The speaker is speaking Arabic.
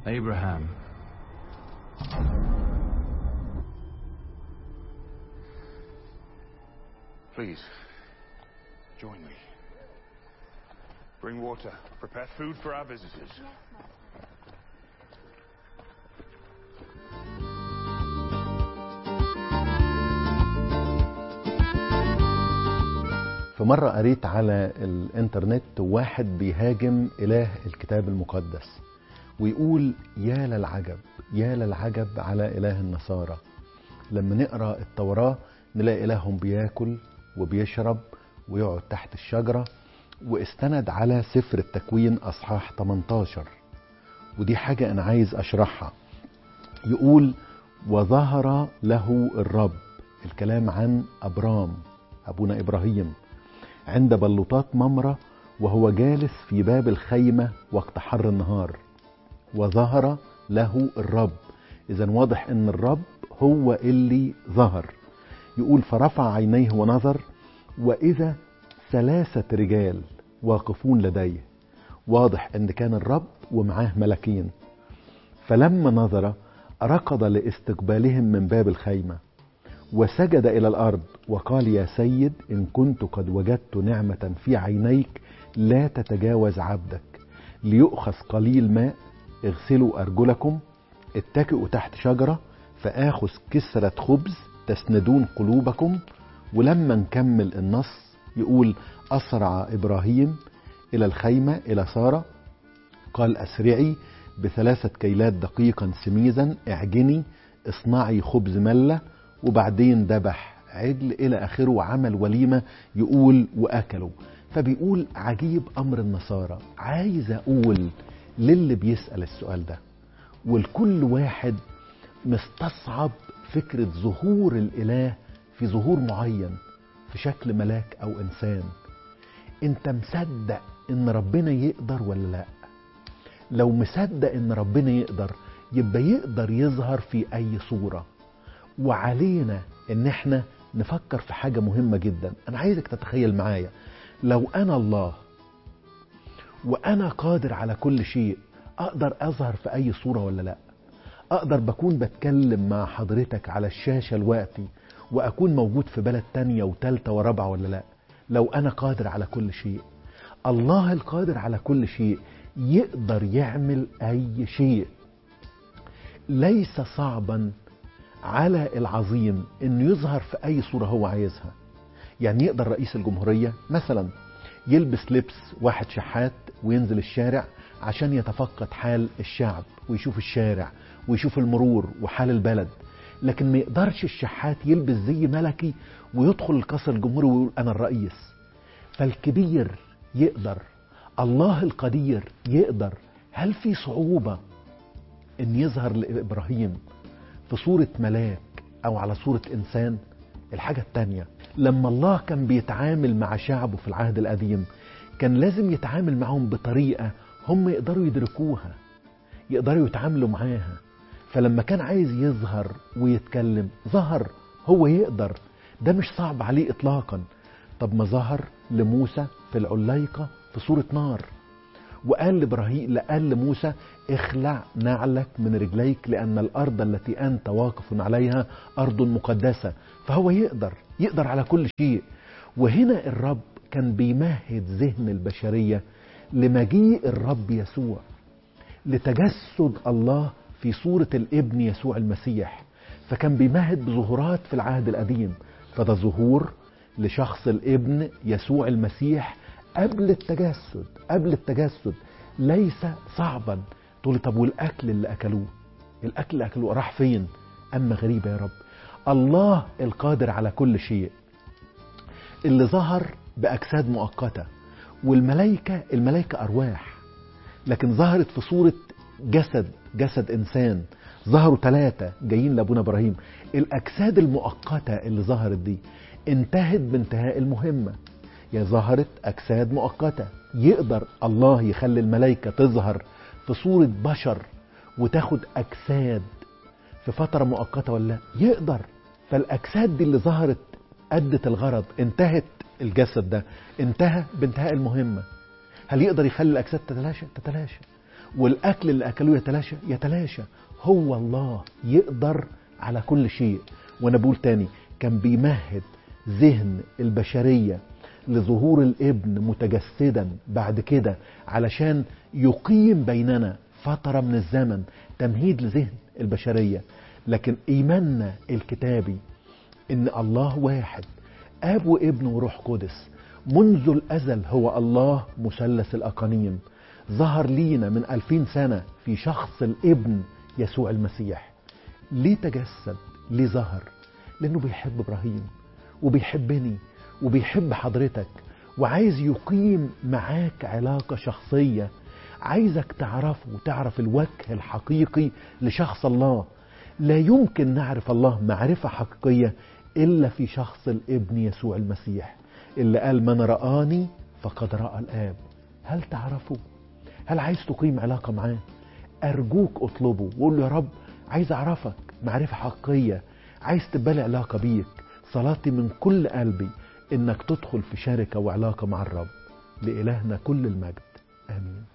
Abraham. Please, join me. Bring water. Prepare food for our visitors. في مرة قريت على الانترنت واحد بيهاجم إله الكتاب المقدس ويقول يا للعجب يا للعجب على إله النصارى. لما نقرأ التوراة نلاقي إلههم بياكل وبيشرب ويقعد تحت الشجرة، واستند على سفر التكوين أصحاح 18، ودي حاجة أنا عايز أشرحها. يقول وظهر له الرب، الكلام عن أبرام أبونا إبراهيم، عند بلوطات ممرة وهو جالس في باب الخيمة وقت حر النهار. وظهر له الرب، إذن واضح أن الرب هو اللي ظهر. يقول فرفع عينيه ونظر وإذا 3 رجال واقفون لديه. واضح أن كان الرب ومعاه ملكين. فلما نظر ركض لاستقبالهم من باب الخيمة وسجد إلى الأرض وقال يا سيد إن كنت قد وجدت نعمة في عينيك لا تتجاوز عبدك، ليؤخذ قليل ماء اغسلوا أرجلكم اتكئوا تحت شجرة فآخذ كسرة خبز تسندون قلوبكم. ولما نكمل النص يقول أسرع إبراهيم إلى الخيمة إلى سارة قال أسرعي ب3 كيلات دقيقا سميزا اعجني اصنعي خبز ملة، وبعدين ذبح عجل إلى آخره وعمل وليمة. يقول وأكلوا. فبيقول عجيب أمر النصارى. عايز أقول للي بيسأل السؤال ده والكل واحد مستصعب فكرة ظهور الإله في ظهور معين في شكل ملاك أو إنسان، أنت مصدق إن ربنا يقدر ولا لا؟ لو مصدق إن ربنا يقدر يبقى يقدر يظهر في أي صورة. وعلينا إن احنا نفكر في حاجة مهمة جدا. أنا عايزك تتخيل معايا لو أنا الله وأنا قادر على كل شيء، أقدر أظهر في أي صورة ولا لا؟ أقدر بكون بتكلم مع حضرتك على الشاشة الوقتي وأكون موجود في بلد تانية وتالتة ورابعة ولا لا؟ لو أنا قادر على كل شيء. الله القادر على كل شيء يقدر يعمل أي شيء. ليس صعبا على العظيم أن يظهر في أي صورة هو عايزها. يعني يقدر رئيس الجمهورية مثلا يلبس لبس واحد شحات وينزل الشارع عشان يتفقد حال الشعب ويشوف الشارع ويشوف المرور وحال البلد، لكن ما يقدرش الشحات يلبس زي ملكي ويدخل القصر الجمهوري ويقول أنا الرئيس. فالكبير يقدر، الله القدير يقدر. هل في صعوبة أن يظهر لإبراهيم في صورة ملاك أو على صورة إنسان؟ الحاجة التانية، لما الله كان بيتعامل مع شعبه في العهد القديم كان لازم يتعامل معهم بطريقة هم يقدروا يدركوها، يقدروا يتعاملوا معاها. فلما كان عايز يظهر ويتكلم ظهر. هو يقدر، ده مش صعب عليه إطلاقا. طب ما ظهر لموسى في العليقة في صورة نار، وقال لموسى اخلع نعلك من رجليك لأن الأرض التي أنت واقف عليها أرض مقدسة. فهو يقدر على كل شيء. وهنا الرب كان بيمهد ذهن البشرية لمجيء الرب يسوع، لتجسد الله في صورة الابن يسوع المسيح. فكان بيمهد بظهورات في العهد القديم، فده ظهور لشخص الابن يسوع المسيح قبل التجسد. ليس صعبا. تقول طب والأكل اللي أكلوه راح فين؟ أما غريبة يا رب، الله القادر على كل شيء اللي ظهر بأجساد مؤقتة، والملائكة أرواح، لكن ظهرت في صورة جسد إنسان. ظهروا 3 جايين لأبونا إبراهيم. الأجساد المؤقتة اللي ظهرت دي انتهت بانتهاء المهمة. ظهرت أجساد مؤقتة. يقدر الله يخلي الملائكة تظهر في صورة بشر وتاخد أجساد في فترة مؤقتة ولا يقدر؟ فالأجساد دي اللي ظهرت أدت الغرض، انتهت الجسد ده انتهى بانتهاء المهمة. هل يقدر يخلي الأجساد تتلاشى؟ والأكل اللي أكلوه يتلاشى. هو الله يقدر على كل شيء. وأنا بقول تاني، كان بيمهد ذهن البشرية لظهور الابن متجسدا بعد كده علشان يقيم بيننا فترة من الزمن، تمهيد لذهن البشرية. لكن إيماننا الكتابي إن الله واحد، آب وابن وروح قدس، منذ الأزل هو الله مثلث الأقانيم، ظهر لينا من 2000 سنة في شخص الابن يسوع المسيح. ليه تجسد؟ ليه ظهر؟ لأنه بيحب إبراهيم وبيحبني وبيحب حضرتك، وعايز يقيم معاك علاقة شخصية. عايزك تعرفه وتعرف الوجه الحقيقي لشخص الله. لا يمكن نعرف الله معرفة حقيقية إلا في شخص الابن يسوع المسيح، اللي قال من رآني فقد رأى الآب. هل تعرفه؟ هل عايز تقيم علاقة معاه؟ أرجوك اطلبه وقول له يا رب عايز أعرفك معرفة حقيقية، عايز تبقى لي علاقة بيك. صلاتي من كل قلبي إنك تدخل في شركة وعلاقة مع الرب. لإلهنا كل المجد، آمين.